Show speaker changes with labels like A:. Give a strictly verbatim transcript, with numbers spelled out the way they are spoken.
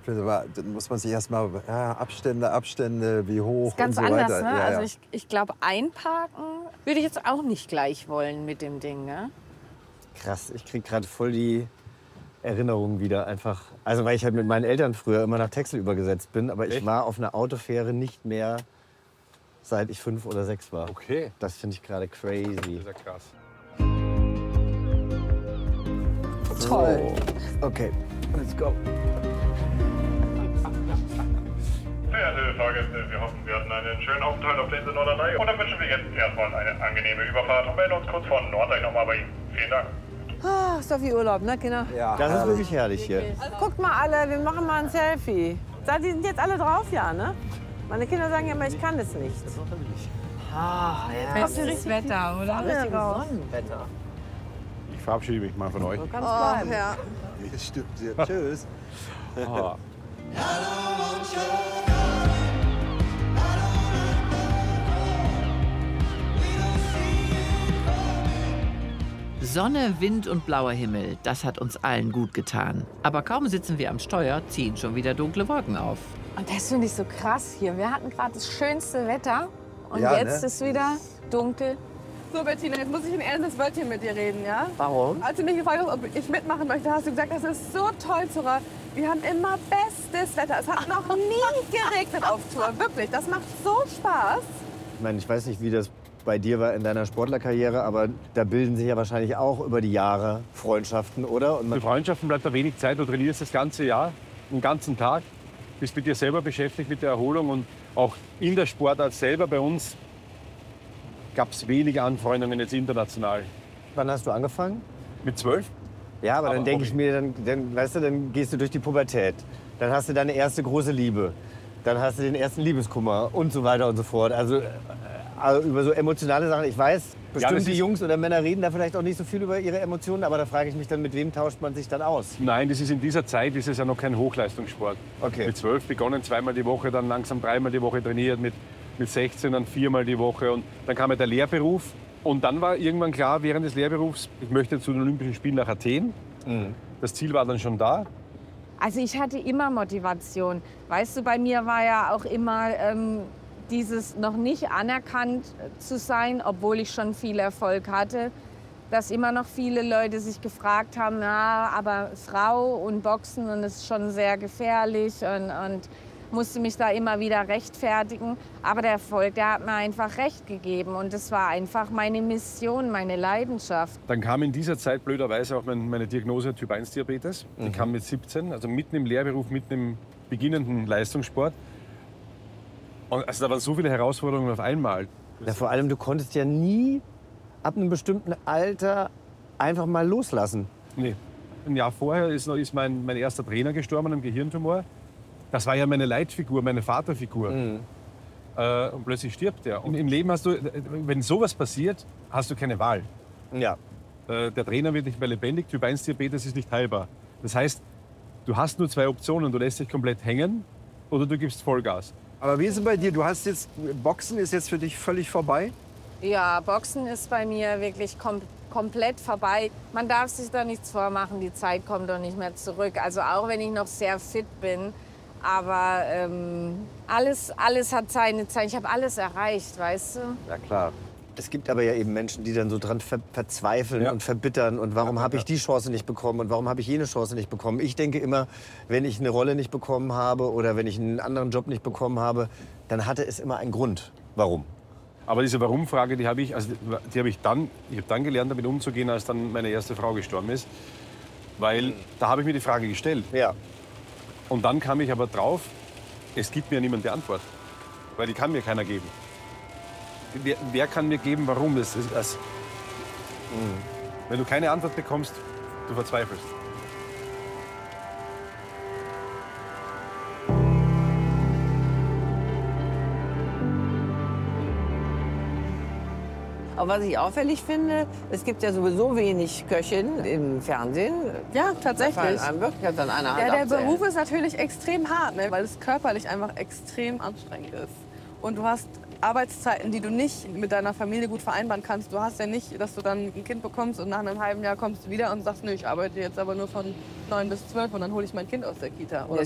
A: Dann muss man sich erst mal ja, Abstände, Abstände, wie hoch
B: Das ist ganz
A: und so
B: anders,
A: weiter.
B: ne?
A: Ja, ja.
B: Also ich, ich glaube, einparken würde ich jetzt auch nicht gleich wollen mit dem Ding, ne?
C: Krass, ich krieg gerade voll die Erinnerungen wieder einfach. Also weil ich halt mit meinen Eltern früher immer nach Texel übergesetzt bin, aber ich
D: Echt?
C: war auf einer Autofähre nicht mehr, seit ich fünf oder sechs war.
D: Okay.
C: Das finde ich gerade crazy.
D: Das ist ja krass.
B: Toll.
C: So, okay, let's go.
E: Verehrte Fahrgäste, wir hoffen, wir hatten einen schönen Aufenthalt auf der Insel Norderney. Und dann wünschen wir jetzt erstmal eine angenehme Überfahrt und melden uns kurz von Norddeich nochmal bei Ihnen. Vielen Dank.
F: Ah, ist doch wie Urlaub, ne, Kinder?
A: Ja,
C: Das ist
A: herrlich.
C: wirklich herrlich hier.
F: Guckt mal alle, wir machen mal ein Selfie. Seid- Die sind jetzt alle drauf, ja, ne? Meine Kinder sagen ja immer, ich kann das nicht.
B: Bestes Wetter, oder?
F: Richtig aus.
D: Ich verabschiede mich mal von euch.
F: Du kannst bleiben.
G: Ja.
A: Das stimmt. Ja, tschüss.
D: Ah.
H: Sonne, Wind und blauer Himmel, das hat uns allen gut getan. Aber kaum sitzen wir am Steuer, ziehen schon wieder dunkle Wolken auf.
B: Und das finde ich so krass hier. Wir hatten gerade das schönste Wetter und
A: Ja,
B: jetzt
A: ne?
B: ist wieder dunkel.
G: So, Bettina, jetzt muss ich ein ernstes Wörtchen mit dir reden, ja?
F: Warum?
G: Als du mich gefragt hast, ob ich mitmachen möchte, hast du gesagt, das ist so toll, Zora. Wir haben immer bestes Wetter. Es hat noch nie geregnet auf Tour. Wirklich, das macht so Spaß.
C: Ich meine, ich weiß nicht, wie das bei dir war in deiner Sportlerkarriere, aber da bilden sich ja wahrscheinlich auch über die Jahre Freundschaften, oder? Und
D: Für
C: man,
D: Freundschaften bleibt da wenig Zeit. Du trainierst das ganze Jahr, den ganzen Tag. Bist mit dir selber beschäftigt, mit der Erholung. Und auch in der Sportart selber bei uns gab es wenige Anfreundungen jetzt international.
C: wann hast du angefangen?
D: Mit zwölf?
C: Ja, aber,
D: Aber
C: dann denke ich
D: Hobby.
C: mir, dann, dann, weißt du, dann gehst du durch die Pubertät. Dann hast du deine erste große Liebe. Dann hast du den ersten Liebeskummer und so weiter und so fort. Also, äh, also über so emotionale Sachen. Ich weiß, bestimmte
D: das ist-
C: Jungs oder Männer reden da vielleicht auch nicht so viel über ihre Emotionen. Aber da frage ich mich dann, mit wem tauscht man sich dann aus?
D: Nein, das ist in dieser Zeit ist es ja noch kein Hochleistungssport.
C: Okay.
D: Mit zwölf begonnen, zweimal die Woche, dann langsam dreimal die Woche trainiert, mit, mit sechzehn dann viermal die Woche. Und dann kam ja der Lehrberuf. Und dann war irgendwann klar, während des Lehrberufs, ich möchte zu den Olympischen Spielen nach Athen. Das Ziel war dann schon da.
B: Also ich hatte immer Motivation. Weißt du, bei mir war ja auch immer ähm, dieses noch nicht anerkannt zu sein, obwohl ich schon viel Erfolg hatte. Dass immer noch viele Leute sich gefragt haben, ja, aber Frau und Boxen und es ist schon sehr gefährlich und, und musste mich da immer wieder rechtfertigen. Aber der Erfolg, der hat mir einfach recht gegeben und das war einfach meine Mission, meine Leidenschaft.
D: Dann kam in dieser Zeit blöderweise auch mein, meine Diagnose Typ eins Diabetes. Die kam mit siebzehn, also mitten im Lehrberuf, mitten im beginnenden Leistungssport. Und also da waren so viele Herausforderungen auf einmal.
C: Ja, vor allem, du konntest ja nie ab einem bestimmten Alter einfach mal loslassen.
D: Nee. Ein Jahr vorher ist, noch, ist mein, mein erster Trainer gestorben an einem Gehirntumor. Das war ja meine Leitfigur, meine Vaterfigur.
C: Mhm.
D: Äh, und plötzlich stirbt er. Und im Leben hast du, wenn sowas passiert, hast du keine Wahl.
C: Ja.
D: Äh, der Trainer wird nicht mehr lebendig, Typ eins Diabetes ist nicht heilbar. Das heißt, du hast nur zwei Optionen. Du lässt dich komplett hängen oder du gibst Vollgas.
A: Aber wie ist es bei dir? Du hast jetzt, Boxen ist jetzt für dich völlig vorbei?
B: Ja, Boxen ist bei mir wirklich kom komplett vorbei. Man darf sich da nichts vormachen, die Zeit kommt doch nicht mehr zurück. Also auch wenn ich noch sehr fit bin, aber ähm, alles, alles hat seine Zeit. Ich habe alles erreicht, weißt du?
C: Ja, klar. Es gibt aber ja eben Menschen, die dann so dran ver verzweifeln
D: Ja.
C: und verbittern. Und warum
D: Ja,
C: habe ich
D: ja.
C: die Chance nicht bekommen und warum habe ich jene Chance nicht bekommen? Ich denke immer, wenn ich eine Rolle nicht bekommen habe oder wenn ich einen anderen Job nicht bekommen habe, dann hatte es immer einen Grund. Warum?
D: Aber diese Warum-Frage, die habe ich, also die habe ich dann, ich habe dann gelernt, damit umzugehen, als dann meine erste Frau gestorben ist. Weil da habe ich mir die Frage gestellt.
C: Ja.
D: Und dann kam ich aber drauf, es gibt mir niemand die Antwort. Weil die kann mir keiner geben. Wer, wer kann mir geben, warum? Das ist, das, Wenn du keine Antwort bekommst, du verzweifelst.
F: Aber was ich auffällig finde, es gibt ja sowieso wenig Köchinnen im Fernsehen.
G: Ja,
F: Da fallen
G: tatsächlich.
F: einem wirklich an einer Hand
G: Ja, der
F: abzählen.
G: Beruf ist natürlich extrem hart, ne? Weil es körperlich einfach extrem anstrengend ist. Und du hast Arbeitszeiten, die du nicht mit deiner Familie gut vereinbaren kannst. Du hast ja nicht, dass du dann ein Kind bekommst und nach einem halben Jahr kommst du wieder und sagst, nö, ich arbeite jetzt aber nur von neun bis zwölf und dann hole ich mein Kind aus der Kita. Oder